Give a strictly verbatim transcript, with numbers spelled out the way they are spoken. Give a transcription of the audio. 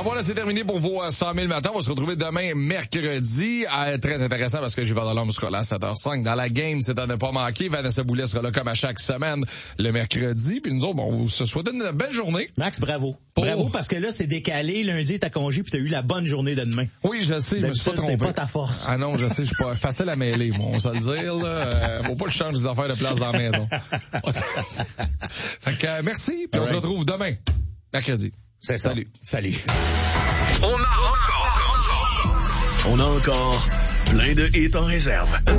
voilà, c'est terminé pour vos cent mille matins. On va se retrouver demain, mercredi. Euh, très intéressant parce que j'ai pas de l'homme sera là à sept heures cinq. Dans la game, c'est à ne pas manquer. Vanessa Boulet sera là comme à chaque semaine le mercredi. Puis nous autres, bon, on vous souhaite une belle journée. Max, bravo. Pour... Bravo parce que là, c'est décalé. Lundi, t'as congé puis t'as eu la bonne journée de demain. Oui, je sais, je me suis pas trompé. C'est pas ta force. Ah non, je sais, je suis pas facile à mêler, moi, on va se le dire, là. Euh, faut pas que je change des affaires de place dans la maison. Fait que, euh, merci, puis on se retrouve demain, mercredi. C'est ça. Salut. Salut. On a encore, on a encore plein de hits en réserve.